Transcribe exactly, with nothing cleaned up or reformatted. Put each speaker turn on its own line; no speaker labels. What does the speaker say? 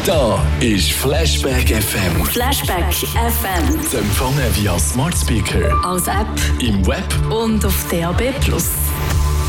Da ist Flashback F M.
Flashback F M.
Zu empfangen via Smart Speaker,
als App
im Web
und auf D A B plus.